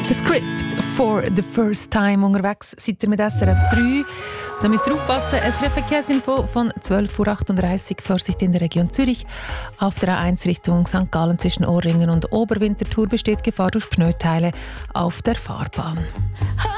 The Script for the first time unterwegs seid ihr mit SRF 3. Da müsst ihr aufpassen. SRF-Verkehrsinfo von 12.38 Uhr. Vorsicht in der Region Zürich. Auf der A1 Richtung St. Gallen zwischen Ohrringen und Oberwinterthur besteht Gefahr durch Pneuteile auf der Fahrbahn.